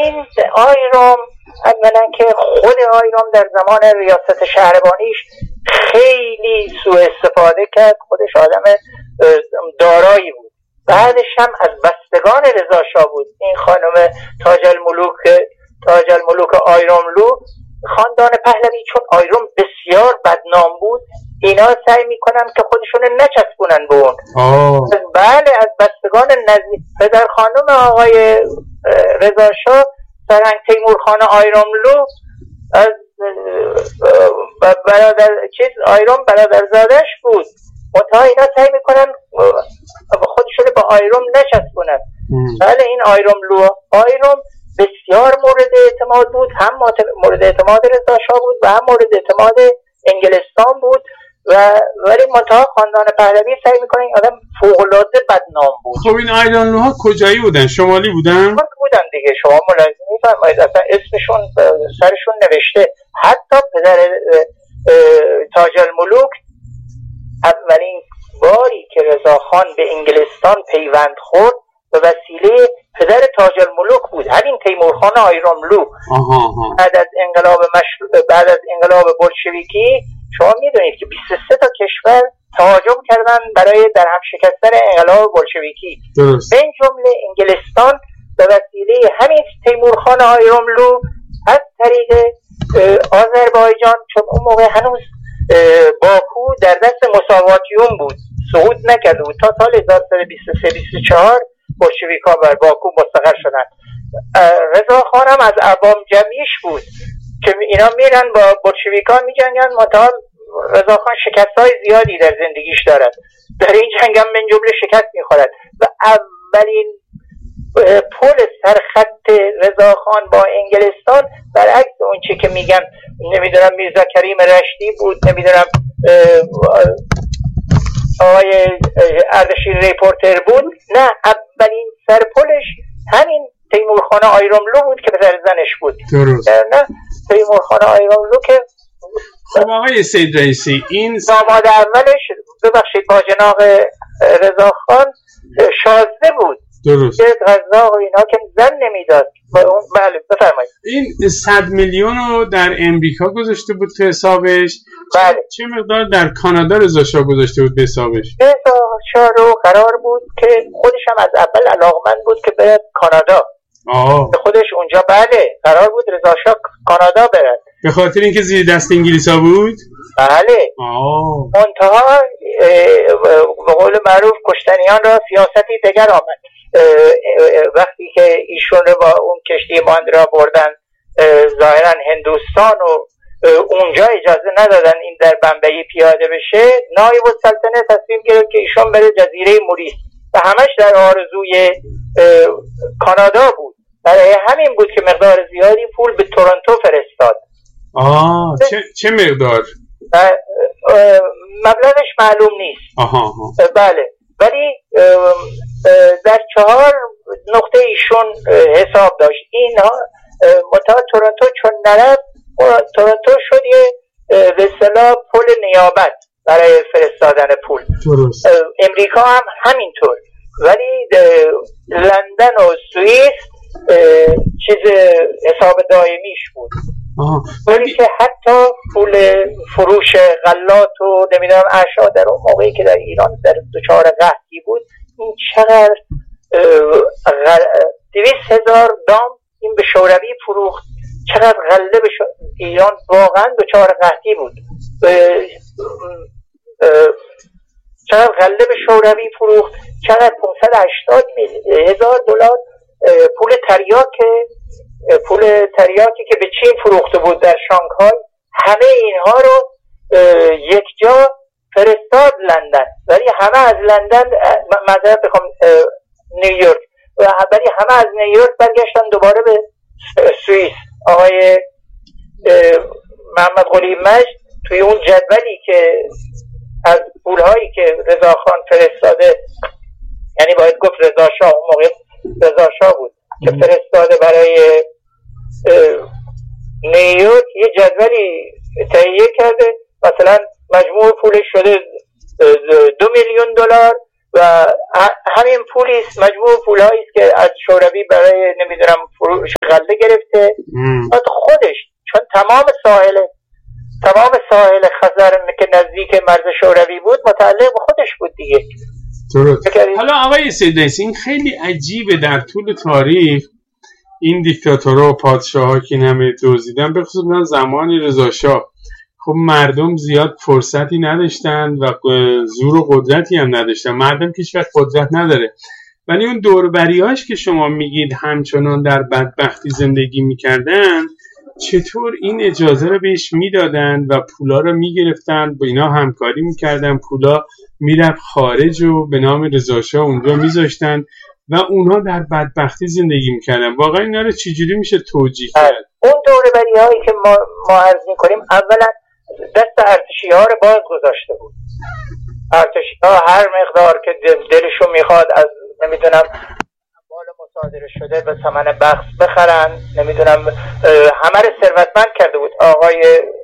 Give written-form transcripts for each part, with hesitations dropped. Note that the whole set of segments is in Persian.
این آیرام اولا که خود آیرام در زمان ریاست شهربانیش خیلی سوء استفاده کرد، خودش آدم دارایی بود. بعدش هم از بستگان رضا شاه بود. این خانم تاج الملوک آیراملو، خاندان پهلوی، چون آیرام بسیار بدنام بود، اینا سعی میکنن که خودشون نچسبونن به اون. بله، از بستگان نزدیک پدر خانم آقای رضا شاه سرهنگ تیمورخان آیراملو از آیرام برادرزادش بود. منتها اینا سعی میکنن خودشون به آیرام نچسبونن. بله، این آیرام بسیار مورد اعتماد بود، هم مورد اعتماد رضا شاه بود و هم مورد اعتماد انگلستان بود. ولی منتها خاندان پهلوی سعی میکنن این آدم فوق‌العاده بدنام بود. خب این آیراملوها کجایی بودن؟ شمالی بودن دیگه. شما ملاحظه می‌فرمایید اصلا اسمشون سرشون نوشته. حتی پدر تاج الملوک اولین باری که رضاخان به انگلستان پیوند خورد به وسیله پدر تاج الملوک بود، همین تیمورخان آیراملو. بعد از انقلاب بولشویکی شما میدونید که 23 تا کشور تهاجم کردن برای در هم شکستن انقلاب بولشویکی، به این جمله انگلستان به وسیله همین تیمورخان آیراملو از طریق آذربایجان، چون اون موقع هنوز باکو در دست مساواتیون بود، صعود نکرده بود، تا سال 1323-24 بولشویک‌ها بر باکو مستقر شدن. رضاخان هم از عوام جمعیش بود که اینا میرن با بولشویک‌ها میجنگن. منتها رضاخان شکست‌های زیادی در زندگیش دارد، در این جنگ هم من جمله شکست میخورد و اولین پل سرخط رضاخان با انگلستان برعکس اون چی که میگن، نمیدونم میرزا کریم رشدی بود، نمیدونم آقای اردشیر ریپورتر بود، نه، اولین سرپلش همین تیمورخان آیراملو بود که پدر زنش بود. درست. نه، تیمورخان آیراملو که خب آقای سید رئیسی، این داماد اولش ببخشید باجناق رضاخان شازده بود. درست. که غذا و اینا که زن نمیداد. بله بفرمایید. این 100 میلیون رو در امریکا گذاشته بود تو حسابش. بله. چه مقدار در کانادا رضا شاه گذاشته بود به حسابش؟ رضا شاه رو قرار بود که خودش هم از اول علاقمند بود که بره کانادا. خودش اونجا بله قرار بود رضا شاه کانادا بره. به خاطر اینکه زیر دست انگلیسا بود؟ بله. منتها به قول معروف کشتنیان را سیاستی دگر آمد. وقتی که ایشون رو با اون کشتی ماندرا بردن ظاهرا هندوستان و اونجا اجازه ندادن این در بمبئی پیاده بشه، نایب السلطنه تصمیم گرفت که ایشون بره جزیره موریس و همش در آرزوی کانادا بود. برای همین بود که مقدار زیادی پول به تورنتو فرستاد. چه مقدار؟ مبلغش معلوم نیست. بله، ولی در 4 نقطه ایشون حساب داشت. اینها منتها تورنتو چون نرفت، تورنتو شد یه به اصطلاح پل نیابت برای فرستادن پول. امریکا هم همینطور، ولی لندن و سوئیس چیز حساب دائمیش بود. ولی که حتی پول فروش غلات و نمیدونم اشیا در اون موقعی که در ایران در دچار قحطی بود، این چقدر 200,000 دام این به شوروی فروخت، چقدر غله به ایران واقعا دچار قحطی بود، چقدر غله به شوروی فروخت، چقدر 580,000 دلار پول تریاکی که به چین فروخته بود در شانگهای، همه اینها رو یک جا فرستاد لندن، ولی همه از لندن معذرت بخوام نیویورک، ولی همه از نیویورک برگشتن دوباره به سوئیس. آقای محمد قلی مجد توی اون جدولی که از پولهایی که رضاخان فرستاده، یعنی باید گفت رضا شاه، اون موقع رضا شاه بود که فرستاده برای نیویورک، یه جدولی تهیه کرده، مثلا مجموع پولش شده 2 میلیون دلار و و همین پولیست، مجموع پولایی است که از شوروی برای نمیدونم فروش غله گرفته. خودش چون تمام ساحل خزر که نزدیک مرز شوروی بود متعلق به خودش بود دیگه. حالا آقای سیدایسی، این خیلی عجیبه در طول تاریخ این دیکتاتورها و پادشاه‌ها که همه دزدیدن، به خصوص زمان رضا شاه، خب مردم زیاد فرصتی نداشتن و زور و قدرتی هم نداشتن. مردم که هیچ‌وقت قدرت نداره، ولی اون دوربریاش که شما میگید همچنان در بدبختی زندگی میکردن، چطور این اجازه رو بهش میدادن و پولا رو میگرفتن، با اینا همکاری میکردن، پولا میرفت خارج و به نام رضا شاه اونجا میذاشتن و اونها در بدبختی زندگی میکردن. واقعا اینا رو چجوری میشه توجیه کرد؟ اون دوربری‌هایی که ما عرض میکنیم اولا دست ارتشی‌ها رو باز گذاشته بود. ارتشی‌ها هر مقدار که دلشون میخواد از نمیدونم اموال مصادره شده به ثمن بخس بخرن، نمیدونم همه رو ثروتمند کرده بود. آقای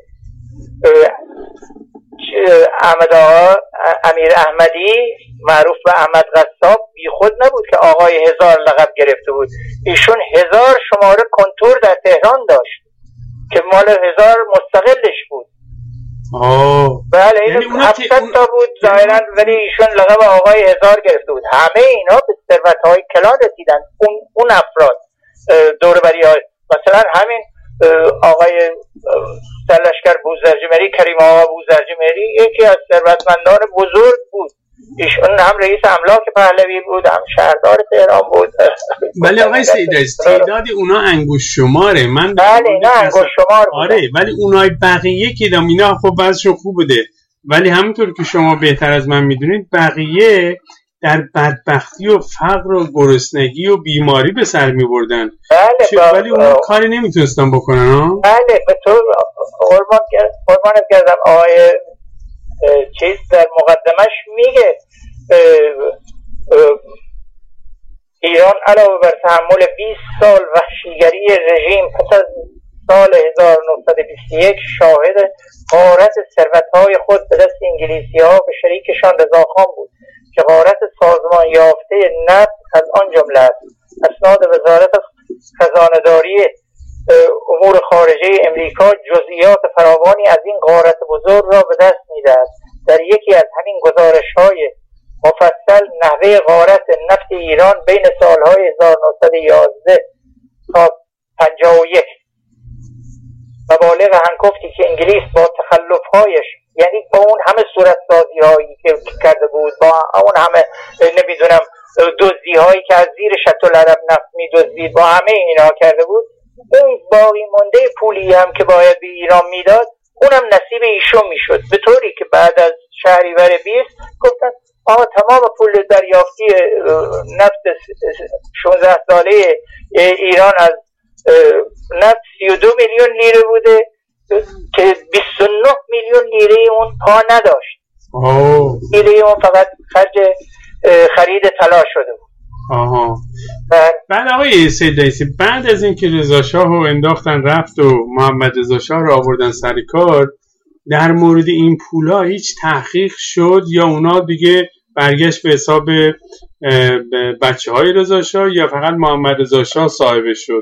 احمد آقا امیر احمدی معروف به احمد قصاب بی خود نبود که آقای 1000 لقب گرفته بود. ایشون 1000 شماره کنتور در تهران داشت که مال 1000 مستقلش بود. بله این 700 تا بود ظاهرا، ولی ایشون لقب آقای 1000 گرفته بود. همه اینا به ثروت‌های کلان رسیدن. اون افراد دوربری‌ها، مثلا همین آقای سرلشکر بوزرجمری، کریم آقا بوزرجمری، یکی از ثروتمندان بزرگ بود. ایشون هم رئیس املاک پهلوی بود، هم شهردار تهران بود. ولی آقای سیدایسی تعداد اونا انگوش شماره. من بله اینا انگوش شمار بود. آره، ولی اونای بقیه که اینا خب بعضشون خوب بوده، ولی همونطور که شما بهتر از من میدونید بقیه در بدبختی و فقر و گرسنگی و بیماری به سر میبردن. بله ولی اونا کاری نمیتونستن بکنن. بله به طور قربانت کردم. آقای چیز در مقدمش میگه ایران علاوه بر تحمل 20 سال وحشیگری رژیم پس از سال 1921 شاهد غارت ثروت‌های خود به دست انگلیسی‌ها به شریکشان رضاخان بود که غارت سازمان یافته نفت از آن جمله است. اسناد وزارت خزانه‌داری امور خارجه امریکا جزئیات فراوانی از این غارت بزرگ را به دست می‌دهد. در یکی از همین گزارش‌های مفصل نحوه غارت نفت ایران بین سال‌های 1911 تا 51 مبالغ هنگفتی که انگلیس با تخلف‌هایش، یعنی با اون همه صورتسازی‌هایی که کرده بود، با اون همه نمیدونم دزدی‌هایی که از زیر شط العرب نفت می‌دزدید، با همه اینا کرده بود، اون باقی مونده پولی هم که باید به ایران میداد اونم نصیب ایشون میشد، به طوری که بعد از شهریور 20 گفتن آقا تمام پول دریافتی نفت 16 ساله ایران از نفت 32 میلیون لیره بوده که 29 میلیون لیره اون پا نداشت. لیره اون فقط خرج خرید طلا شده بود. بعد آقای سیدایسی، بعد از اینکه رضا شاه رو انداختن رفت و محمد رضا شاه رو آوردن سر کار، در مورد این پولا هیچ تحقیق شد یا اونا دیگه برگشت به حساب بچه های رضا شاه یا فقط محمد رضا شاه صاحبش شد؟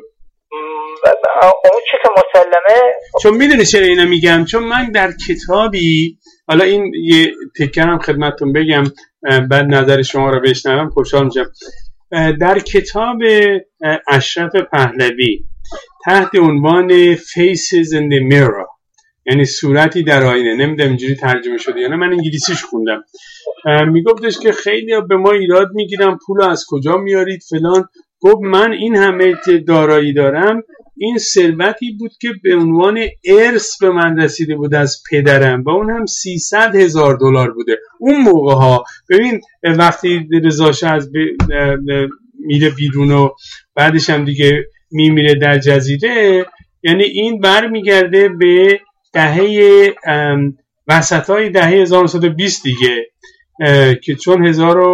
اون چی که مسلمه، چون میدونی چرا اینو میگم، چون من در کتابی، حالا این یه تکرم خدمتتون بگم بعد نظر شما رو بشنوم خوشحال میشم، در کتاب اشرف پهلوی تحت عنوان Faces in the Mirror، یعنی صورتی در آینه، نمیدونم اینجوری ترجمه شده یا نه، من انگلیسیش خوندم، میگفتش که خیلی به ما ایراد میگیرن پول از کجا میارید فلان. گفت من این همه دارایی دارم، این ثروتی بود که به عنوان ارث به من رسیده بود از پدرم و اون هم $300,000 بوده اون موقع ها. ببین وقتی رضا شاه از میره بیرون و بعدش هم دیگه میمیره در جزیره، یعنی این بر میگرده به دهه وسطای دهه 1920 دیگه، که چون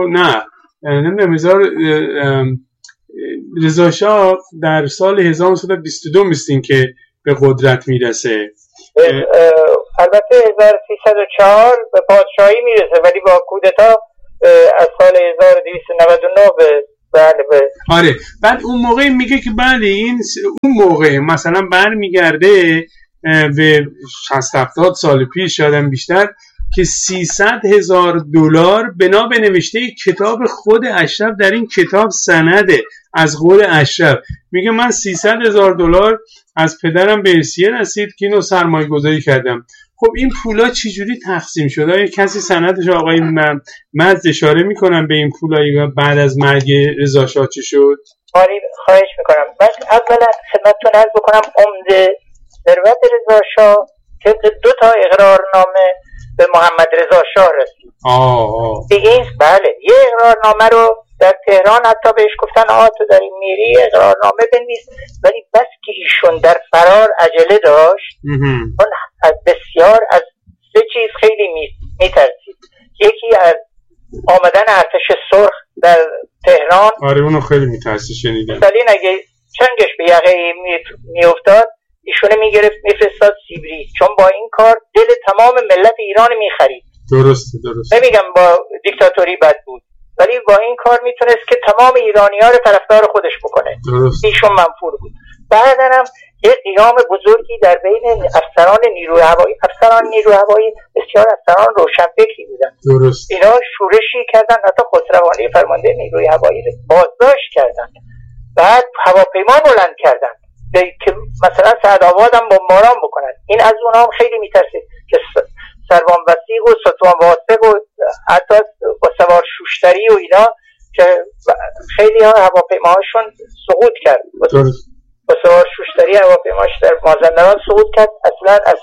رضا شاه در سال 1922 میستین که به قدرت میرسه. البته 1304 به پادشاهی میرسه، ولی با کودتا از سال 1299 به آره. بعد اون موقع میگه که بله اون موقع مثلا برمیگرده به 60-70 سال پیش شدن بیشتر که $300,000 بنا به نوشته کتاب خود اشرف در این کتاب سنده از قول اشرف. میگه من $300,000 از پدرم به ارثیه رسید که اینو سرمایه گذاری کردم. خب این پولا چجوری تقسیم شد؟ آیا کسی سندش آقای مزد اشاره میکنن به این پولایی بعد از مرگ رضا شاه چی شد؟ آره خواهش میکنم. من اولا خدمتتون عرض بکنم عمده ثروت رضا شاه که 2 اقرارنامه به محمد رضا شاه رسید. دیگه بله یه اقرارنامه رو در تهران حتی بهش گفتن تو داری میری اقرارنامه بنویس، ولی بس که ایشون در فرار عجله داشت اون از بسیار از 3 چیز خیلی میترسید. یکی از آمدن ارتش سرخ در تهران. آره اونو خیلی میترسید شنیدم. مثلا اگه چنگش به یقه میافتاد ایشونه میگرفت میفرستاد سیبری، چون با این کار دل تمام ملت ایران میخرید. درسته. نمیگم با دیکتاتوری بد بود، ولی با این کار میتونست که تمام ایرانی‌ها رو طرفدار خودش بکنه. ایشون منفور بود. بعدن هم یه قیام بزرگی در بین افسران نیروی هوایی بسیار افسران روشنفکری بودن. درست. اینا شورشی کردن، حتی خسروانی فرمانده نیروی هوایی رو بازداشت کردن. بعد هواپیما بلند کردن که مثلا سعدآباد هم بمباران بکنن. این از اونها هم خیلی میترسید که سروان وثیق و ستوان واثق و حتی با سوار شوشتری و اینا که خیلی ها هواپیماهاشون سقوط کرد. با سوار شوشتری هواپیماش در مازندران سقوط کرد. اصلا از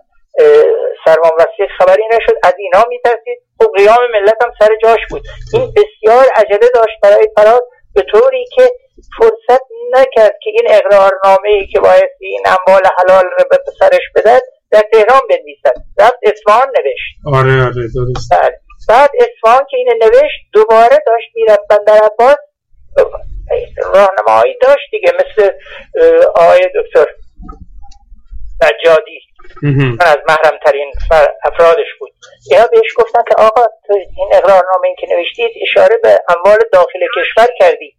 سروان وثیق خبری نشد. از اینا میترسید. خب قیام ملت هم سر جاش بود. این بسیار عجله داشت برای فرار، به طوری که فرصت نکرد که این اقرارنامه‌ای که باید این اموال حلال رو به پسرش بدهد در تهران بنویسد. رفت اصفهان نوشت. آره درست. بعد اصفهان که اینو نوشت دوباره داشت میرفت بندرعباس، راهنمایی داشت دیگه، مثل آقای دکتر نجادی از محرم ترین افرادش بود. اینا بهش گفتن که آقا تو این اقرارنامه این که نوشتید اشاره به اموال داخل کشور کردی،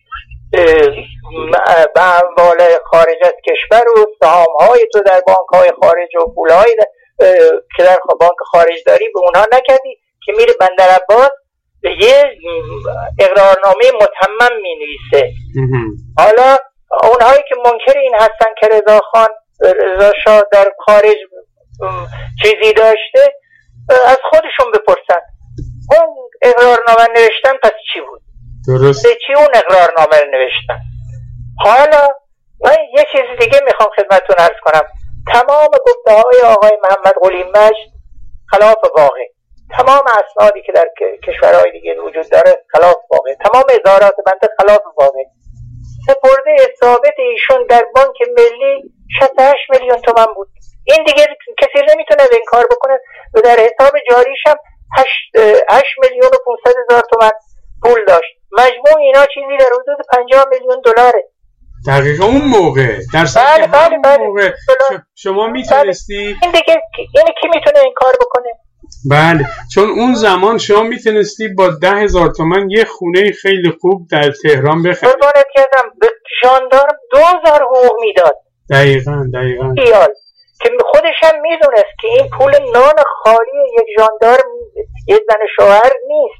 به اموال خارج از کشور و سهام‌های تو در بانک‌های خارج و پول‌های که در بانک خارج داری به اونها نکردی، که میره بندرعباس یه اقرارنامه متمم می‌نویسه. حالا اونهایی که منکر این هستن که رضا شاه در خارج چیزی داشته از خودشون بپرسن اون اقرارنامه نوشتن پس چی بود؟ درست. چی اون اقرارنامه رو نوشتن؟ حالا من یه چیز دیگه میخوام خدمتتون عرض کنم. تمام گفته‌های آقای محمد قلی مجد خلاف واقع، تمام اسنادی که در کشورهای دیگه وجود داره خلاف واقع، تمام اظهارات بنده خلاف واقع. سپرده ثابت ایشون در بانک ملی 68 میلیون تومان بود. این دیگه کسی نمیتونه این کار بکنه و در حساب جاریش هم 8,500,000 تومان پول داشت. مجموع اینا چیزی در حدود 50 میلیون دلاره. دقیقا اون موقع در سال موقع شما میتونستی این دیگه کی میتونه این کار بکنه؟ بله، چون اون زمان شما میتونستی با 10,000 تومان یه خونه خیلی خوب در تهران بخری. قربانت کردم به ژاندارم 2,000 حقوق میداد. دقیقاً که خودش هم میدونست که این پول نان خالی یک ژاندارم یک زن شوهر نیست.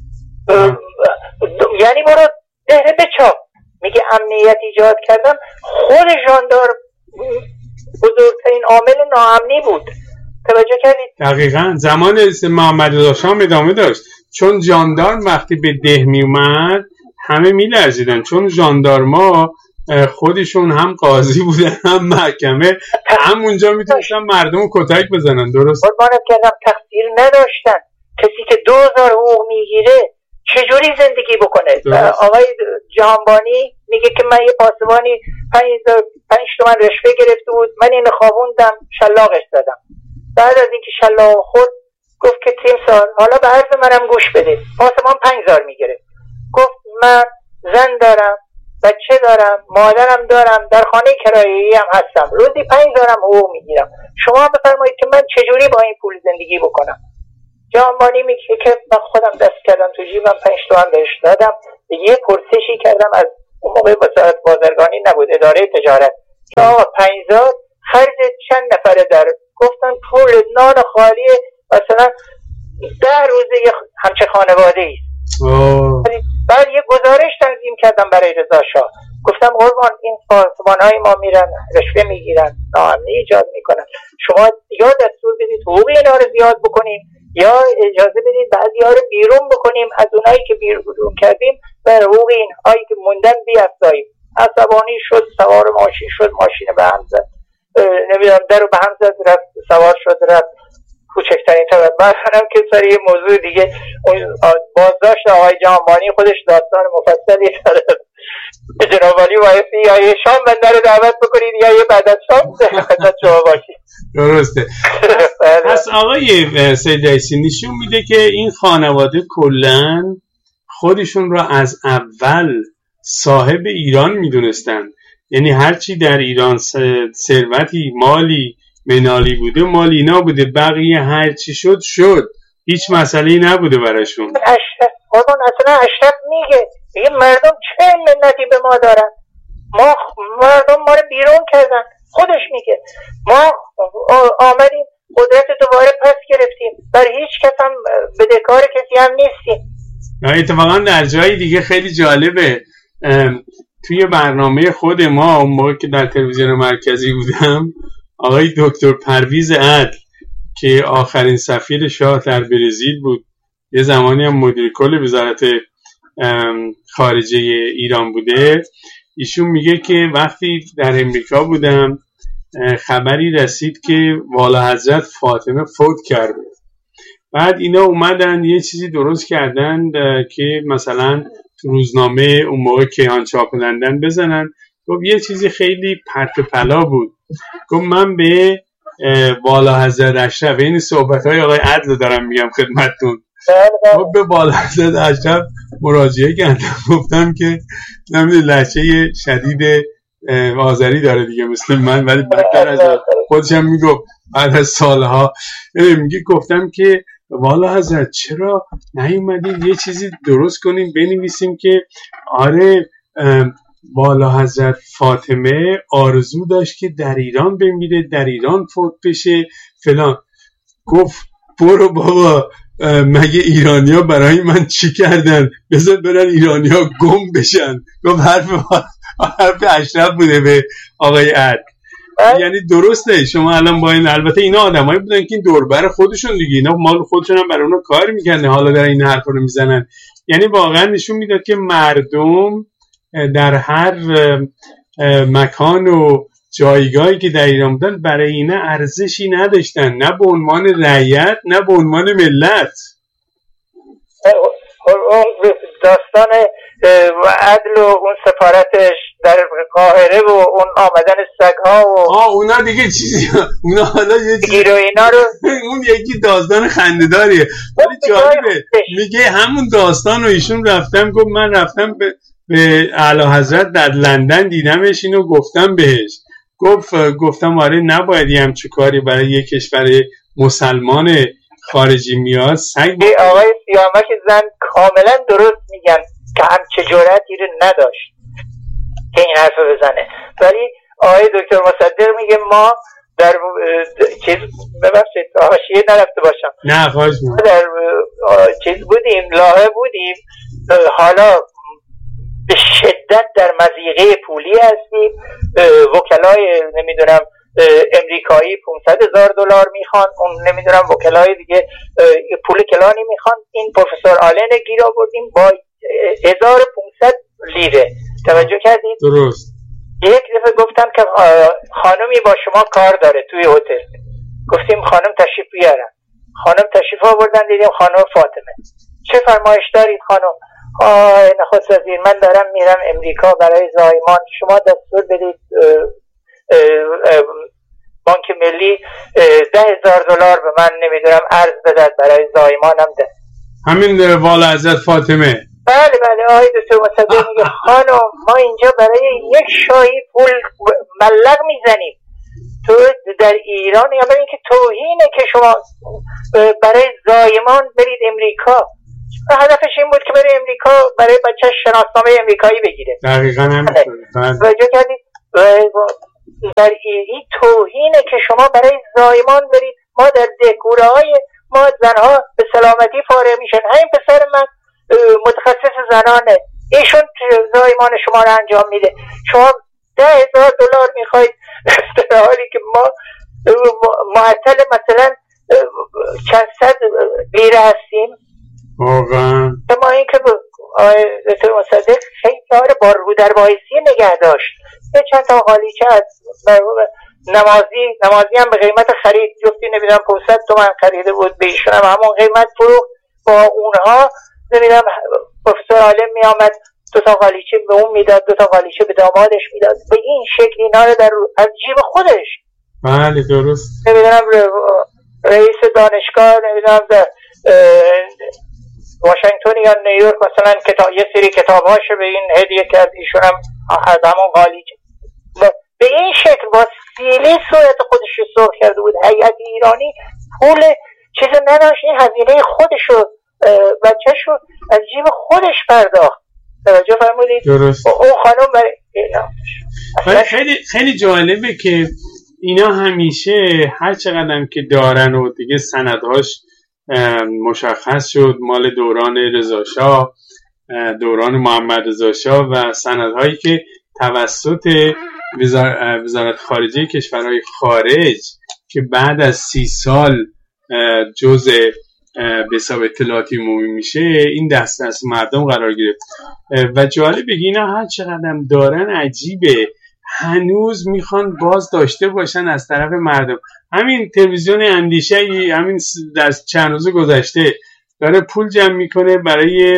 یعنی برو دهره بچاپ. میگه امنیت ایجاد کردم. خود ژاندارم بزرگترین عامل ناامنی بود. توجه کردید؟ دقیقاً زمان محمد رضا شاه ادامه داشت، چون ژاندارم وقتی به ده می اومد همه میلرزیدن، چون ژاندارما خودشون هم قاضی بودن هم محکمه، همونجا میتونستن مردم رو کتک بزنن. درست. قربانت کردم تقصیر نداشتن. کسی که 2,000 حقوق میگیره چجوری زندگی بکنه؟ آقای جهانبانی میگه که من یه پاسبانی 5 تومن رشوه گرفته بود، من اینو خوابوندم شلاقش زدم. بعد از اینکه شلاق خورد گفت که تیمسار حالا به عرض منم گوش بده. پاسبان 5,000 میگیره. گفت من زن دارم، بچه دارم، مادرم دارم، در خانه کرایه‌ای هم هستم، روزی 5,000 حقوق میگیرم. شما بفرمایید که من چجوری با این پول زندگی بکنم؟ جانبانی میگه که من خودم دست کردم تو جیبم 5 تومن بهش دادم. یه پرسشی کردم از اون موقع وزارت بازرگانی نبود، اداره تجارت، که آقا 50 خرج چند نفره داره؟ گفتن پول نان خالی مثلا 10 روزه همچه خانواده ای. بعد یه گزارش تنظیم کردم برای رضا شاه، گفتم قربان این سازمان‌های ما میرن رشوه میگیرن، ناامنی ایجاد میکنن، شما یا دستور بدید حقوق اینا رو زیاد بکنیم یا اجازه بدید بعضی‌ها رو بیرون بکنیم، از اونایی که بیرون کردیم بر حقوق اینهایی که موندن بیافزاییم. عصبانی شد، سوار ماشین شد، ماشین به هم زد، نمیدونم در رو به هم زد، رفت سوار شد رفت کوچکترین طرف. بعدم که سر یه موضوع دیگه بازداشت آقای جهانبانی خودش داستان مفصلی داره. جناب عالی بایستی یا یه شام بنده رو دعوت بکنید یا یه بعد از شام خدمت شما باشید. درسته. پس آقای سید عیسی نشون میده که این خانواده کلن خودشون را از اول صاحب ایران میدونستن، یعنی هرچی در ایران ثروتی مالی منالی بوده مال اینا بوده، بقیه هرچی شد هیچ مسئله‌ای نبوده براشون. قربان اصلا اشرف میگه مردم چه منتی به ما دارن، مردم ما رو بیرون کردن. خودش میگه ما آمدیم قدرت دوباره پس گرفتیم، بر هیچ کس هم بدهکار کسی هم نیستیم. اتفاقا در جای دیگه خیلی جالبه، توی برنامه خود ما اون موقع که در تلویزیون مرکزی بودم، آقای دکتر پرویز عدل که آخرین سفیر شاه در برزیل بود، یه زمانی هم مدیر کل وزارت خارجه ایران بوده، ایشون میگه که وقتی در امریکا بودم خبری رسید که والا حضرت فاطمه فوت کرده. بعد اینا اومدن یه چیزی درست کردن که مثلا تو روزنامه اون موقع کیهان چاپندن بزنن. گفت یه چیزی خیلی پرت و پلا بود، گفت من به والا حضرت اشرف، این صحبت‌های آقای عدل دارم میگم خدمتتون، گفت به والا حضرت اشرف مراجعه کردم، گفتم که نمیدونم لهجه شدید آذری داره دیگه مثل من، ولی بدتر از خودشم میگفت بعد از سالها میگه گفتم که والا حضرت چرا نیومدید یه چیزی درست کنیم بنویسیم که آره والا حضرت فاطمه آرزو داشت که در ایران بمیره، در ایران فوت بشه فلان. گفت برو بابا، مگه ایرانیا برای من چی کردن؟ بذار برن ایرانیا گم بشن. گفت حرف اشرف بوده به آقای عدل. یعنی درسته شما الان با این، البته اینا آدمایی بودن که این دوربر خودشون دیگه، اینا مال خودشون هم برای اونا کار میکنه، حالا در این حرفا رو میزنن. یعنی واقعا نشون میداد که مردم در هر مکان و جایگاهی که در ایران بودن برای اینا ارزشی نداشتن، نه به عنوان رعیت نه به عنوان ملت. داستان عدل و اون سفارتش در قاهره و اون آمدن سگ‌ها و اونا دیگه چیزی، اونا حالا یه چیزی گیر و اینا رو اون یکی داستان خنده‌داریه، ولی جالبه میگه همون داستان رو ایشون رفتم، گفت من رفتم به اعلی حضرت در لندن دیدمش، اینو گفتم بهش، گفتم آره نباید یه همچه کاری برای یک کشور مسلمان خارجی میاد سگ. آقای سیامک زن کاملا درست میگن که همچه جرأتی رو نداشت که این حرف بزنه، ولی آقای دکتر مصدق میگه ما در چیز ببخشید حاشیه نرفته باشم، نه خواهش می‌کنم، در چیز بودیم، لاهه بودیم، حالا به شدت در مضیقه پولی هستیم، وکلای نمیدونم امریکایی $500,000 میخوان، اون نمیدونم وکلای دیگه پول کلانی میخوان، این پروفسور آلن گیر آوردیم با 1500 لیره. توجه کردید؟ درست. یک دفعه گفتم که خانمی با شما کار داره توی هتل، گفتیم خانم تشریف بیارن، خانم تشریف آوردن، دیدیم خانم فاطمه. چه فرمایش دارید خانم؟ نخست وزیر من دارم میرم امریکا برای زایمان، شما دستور بدید بانک ملی $10,000 به من نمیدونم ارز بدد برای زایمانم ده. همین والا حضرت فاطمه. بله آقای دکتر مصدق میگه خانم ما اینجا برای یک شاهی پول ملق میزنیم تو در ایران، یا برای اینکه توهینه که شما برای زایمان برید امریکا. هدفش این بود که برای امریکا، برای بچه شناسنامه امریکایی بگیره. دقیقاً همینطوره. توجه کردید؟ در این توهینه که شما برای زایمان برید. ما در دهکوره های ما زنها به سلامتی فارغ میشن. همین پسر من متخصص زنانه، ایشون زایمان شما رو انجام میده. شما $10,000 میخواید در حالی که ما معطل مثلا چند صد لیره هستیم. واقعا ما این که دکتر مصدق خیلی کار با رو در وایسی نگه داشت. یه چند تا قالیچه از نمازی هم به قیمت خرید، جفتی نمیدونم 500 تومن خریده بود، به ایشون هم همون قیمت فروخت. با اونها نمیدونم پروفسور عالم میامد 2 تا قالیچه به اون میداد، 2 تا قالیچه به دامادش میداد. به این شکل اینا رو از جیب خودش. بله درست. نمیدونم رئیس دانشگاه نمیدونم در واشنگتن یا نیویورک مثلا یه سری کتاب‌هاشو به این هدیه کرد، ایشون هم از همون قالیچه به این شکل با سیلی صورت خودش رو سرخ کرده بود. هیئت ایرانی پول چیز نداشت، این هزینه خودشو بچه‌شو از جیب خودش پرداخت. توجه فرمودید؟ درست. اون خانم برای خیلی جالبه که اینا همیشه هر چقدر که دارن و دیگه سندهاش مشخص شد، مال دوران رضاشاه، دوران محمد رضاشاه و سندهایی که توسط وزارت خارجه کشورهای خارج که بعد از 30 سال جزء به حساب اطلاعاتی عمومی میشه، این دست مردم قرار گرفت. و جالب بگی اینا هر چقدر دارن عجیبه، هنوز میخوان باز داشته باشن از طرف مردم. همین تلویزیون اندیشه همین در چند روز گذشته داره پول جمع میکنه برای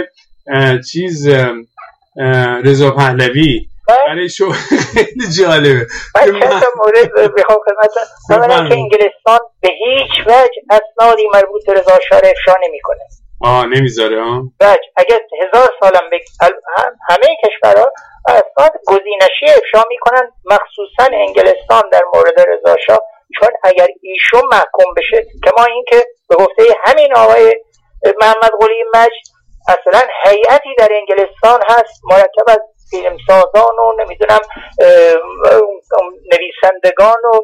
رضا پهلوی، برای شو. خیلی جالبه. من چند تا مورد بخوام خدمتتون اولا که انگلستان به هیچ وجه اسنادی مربوط به رضا شاه افشا نمیکنه. نمیذاره اگر 1000 سالم همه کشورها اسناد گزینشی افشا میکنن، مخصوصا انگلستان در مورد رضا شاه، چون اگر ایشون محکوم بشه، که ما این که به گفته همین آقای محمد قلی مجد اصلا هیئتی در انگلستان هست مرکب از فیلمسازان و نمیدونم نویسندگان و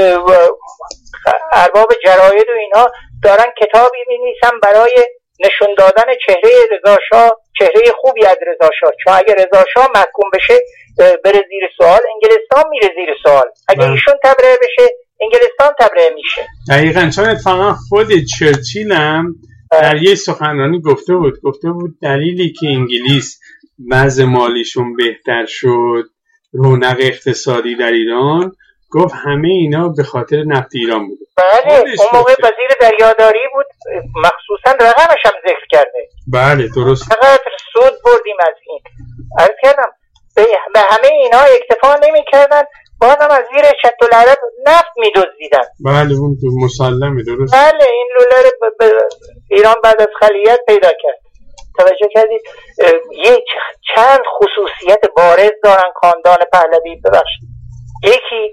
ارباب جراید و اینها دارن کتابی می‌نویسن برای نشون دادن چهره رضا شاه، چهره خوبی از رضا شاه. چون اگر رضا شاه محکوم بشه بره زیر سوال، انگلستان میره زیر سوال. اگه ایشون تبرئه بشه، انگلستان تبرئه میشه. دقیقاً. چون اتفاقا خود چرچیل هم در یه سخنرانی گفته بود دلیلی که انگلیس وضع مالیشون بهتر شد، رونق اقتصادی در ایران، گفت همه اینا به خاطر نفت ایران بود. بله اون موقع وزیر دریاداری بود، مخصوصا رقمش هم ذکر کرده. بله درست. چقدر سود بردیم از این. عرض کردم به همه اینا اکتفا نمی کردن، بازم از زیر شط العرب نفت می دزدیدن. بله اون مسلمه. درست. بله این لوله ایران بعد از خلیت پیدا کرد. توجه کردید؟ چند خصوصیت بارز دارن خاندان پهلوی. ببخشید، یکی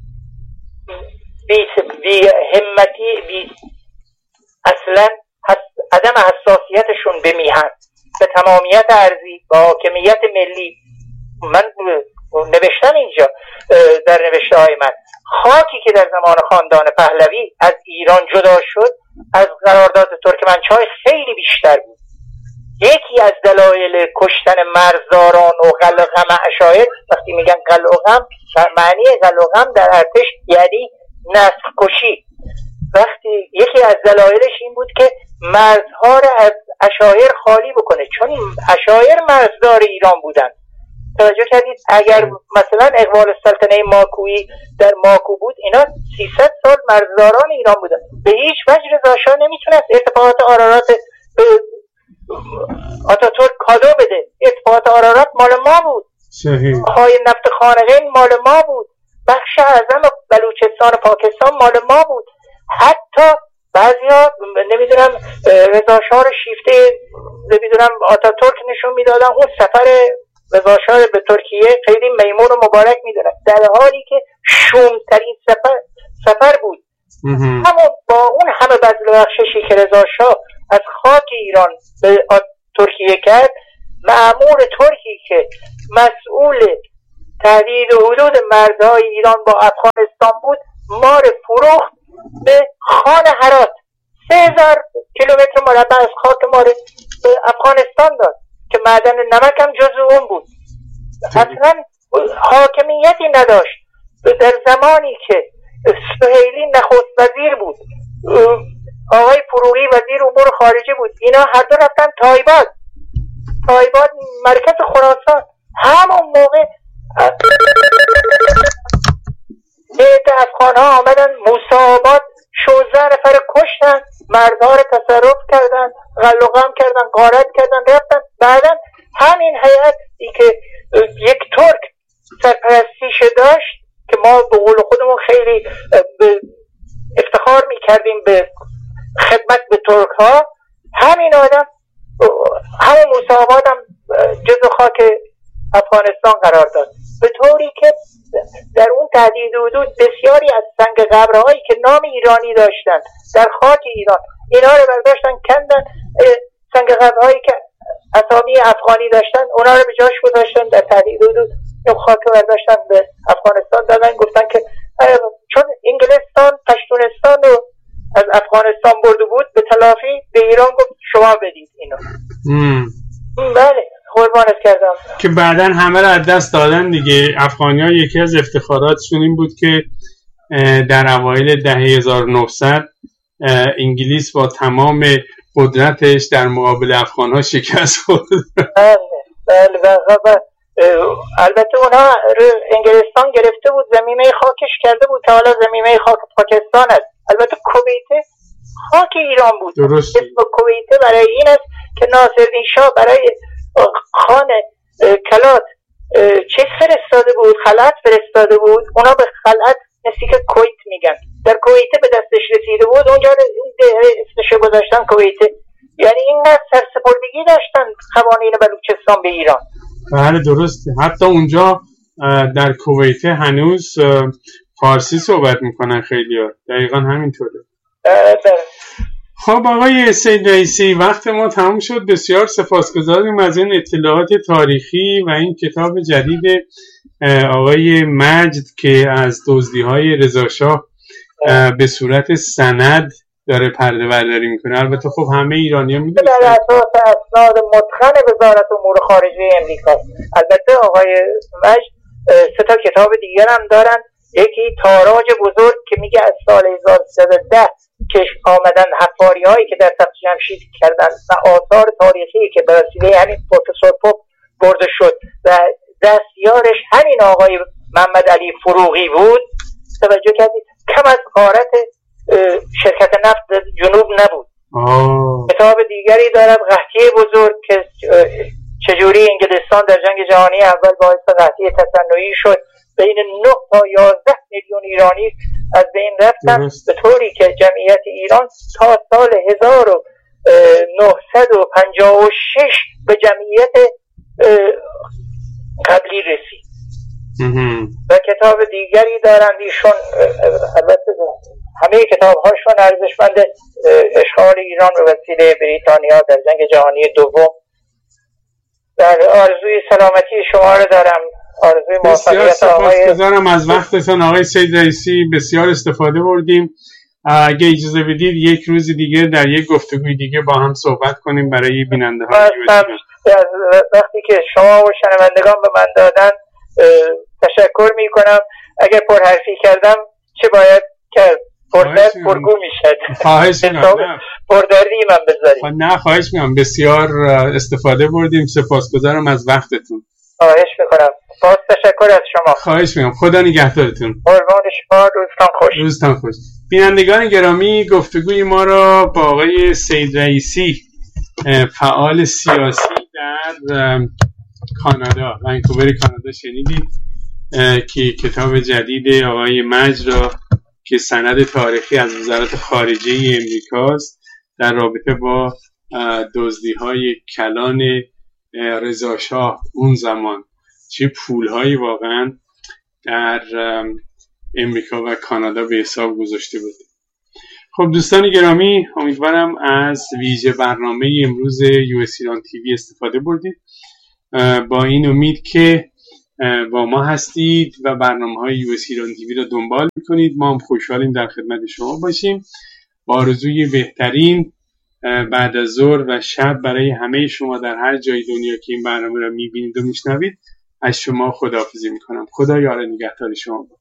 بی همتی، اصلا عدم حساسیتشون به میهن، به تمامیت ارضی، به حاکمیت ملی. من نوشتم اینجا در نوشته های من، خاکی که در زمان خاندان پهلوی از ایران جدا شد از قرارداد ترکمنچای خیلی بیشتر بود. یکی از دلایل کشتن مرزداران و قلقم اشایر، وقتی میگن قلقم، معنی قلقم در ارتش یعنی نسل کشی. وقتی یکی از دلایلش این بود که مرزها را از اشایر خالی بکنه، چون این اشایر مرزدار ایران بودن. توجه کردید؟ اگر مثلا اقبال السلطنه ماکویی در ماکو بود، اینا 300 سال مرزداران ایران بودن. به هیچ وجه رضا شاه نمیتونست اتفاقات آرارات آتاتورک کادو بده. اتفاقات آرارات مال ما بود. صحیح. های نفت خانقین مال ما بود. بخش اعظم بلوچستان پاکستان مال ما بود. حتی بعضیا نمیدونم رضا شاه رو شیفته نمیدونم آتاتورک نشون میدادن. اون سفر رضا شاه به ترکیه خیلی میمون و مبارک میدونن، در حالی که شومترین سفر سفر بود. همون با اون همه بذل و بخششی که رضا شاه از خاک ایران به ترکیه کرد، مأمور ترکی که مسئول تهدید و حدود مرزهای ایران با افغانستان بود، ما رو فروخت به خان هرات. 3000 کیلومتر مربع از خاک ما رو به افغانستان داد که معدن نمک هم جزو اون بود. اصلا حاکمیتی نداشت. در زمانی که سهیلی نخست وزیر بود، آقای فروغی وزیر امور خارجه بود، اینا هر دو رفتن تایباد مرکز خراسان. همون موقع افغان ها آمدن موسیآباد، 16 نفر کشتن، مردها رو تصرف کردن، غل و غم کردن، غارت کردن، رفتن. بعدا همین هیئتی که یک ترک سرپرستیش داشت که ما به قول خودمون خیلی افتخار میکردیم به خدمت به ترک ها، همین آدم همون موسیآباد هم جزو خاک افغانستان قرار داد، به طوری که در اون تهدید حدود بسیاری از سنگ قبرهایی که نام ایرانی داشتن در خاک ایران، اینا رو برداشتن کندن. سنگ قبرهایی که اسامی افغانی داشتن اونا رو به جاش گذاشتن، در تهدید حدود خاک برداشتن به افغانستان دادن. گفتن که چون انگلستان پشتونستان رو از افغانستان برده بود، به تلافی به ایران گفت شما بدید اینو. بله، قربانت کردم. که بعداً همه رو از دست دادن دیگه. افغانی ها یکی از افتخاراتشون این بود که در اوایل دهه 1900 انگلیس با تمام قدرتش در مقابل افغان ها شکست خورد. بله. البته اونها انگلستان گرفته بود، زمینه خاکش کرده بود تا حالا زمینه خاک پاکستان است. البته کویت خاک ایران بود. درست. اسم کویت برای این است که ناصرالدین شاه برای خان کلات چیز فرستاده بود، خلعت فرستاده بود. اونا به خلعت نزدیک کویت میگن. در کویت به دستش رسیده بود، اونجا اسمش گذاشتن کویت. یعنی اینقدر سرسپردگی داشتن قوانین بلوچستان به ایران. بله درسته. حتی اونجا در کویت هنوز فارسی صحبت میکنن خیلی‌ها. دقیقاً همینطوره. خب آقای سید رئیسی، وقت ما تموم شد. بسیار سپاسگزاریم از این اطلاعات تاریخی و این کتاب جدید آقای مجد که از دزدی‌های رضاشاه به صورت سند داره پرده برداری میکنه. البته خب همه ایرانی‌ها میدونن در اساس اسناد متقن وزارت امور خارجه امریکا. البته آقای مجد 3 کتاب دیگر هم دارن. یکی تاراج بزرگ که میگه از سال 1310 که آمدن حفاری هایی که در تخت جمشید کردن و آثار تاریخی که به وسیله همین پروفسور پوپ برده شد و دستیارش همین آقای محمد علی فروغی بود. توجه کردید کم از غارت شرکت نفت جنوب نبود. کتاب دیگری دارد قحطی بزرگ که چجوری انگلستان در جنگ جهانی اول باعث قحطی تصنعی شد، بین 9 تا 11 میلیون ایرانی از بین رفتن، به طوری که جمعیت ایران تا سال 1956 به جمعیت قبلی رسید. و کتاب دیگری دارند ایشون، البته همه کتاب هاشون ارزشمند، اشغال ایران به وسیله بریتانیا در جنگ جهانی دوم. در آرزوی سلامتی شما رو دارم، آرزوی موفقیت. سپاسگزارم از وقتتون آقای سید رئیسی، بسیار استفاده بردیم. اگه اجازه بدید یک روز دیگه در یک گفتگوی دیگه با هم صحبت کنیم برای بیننده ها. وقتی که شما و شنوندگان به من دادن تشکر می کنم. اگر پرحرفی کردم چه باید کرد؟ پردرد پرگو می شد. خواهش میکنم. پردردی من بذارید. نه خواهش میکنم، بسیار استفاده بردیم. سپاسگزارم از وقتتون. خواهش میکنم. باز تشکر از شما. خواهش میکنم. خدا نگهدارتون. قربان شما. روزتان خوش. روزتان خوش. بینندگان گرامی، گفتگوی ما را با آقای سید رئیسی، فعال سیاسی در کانادا، ونکوور کانادا شنیدید که کتاب جدید آقای مجد را که سند تاریخی از وزارت خارجه امریکاست در رابطه با دزدی‌های کلان رضاشاه اون زمان، چه پول‌هایی واقعا در امریکا و کانادا به حساب گذاشته بودیم. خب دوستان گرامی، امیدوارم از ویژه برنامه امروز US ایران تیوی استفاده بردید. با این امید که با ما هستید و برنامه‌های US ایران تیوی رو دنبال می‌کنید. ما هم خوشحالیم در خدمت شما باشیم. با آرزوی بهترین بعد از ظهر و شب برای همه شما در هر جای دنیا که این برنامه رو می‌بینید و می‌شنوید، از شما خداحافظی می‌کنم. خدا یار نگهدار شما.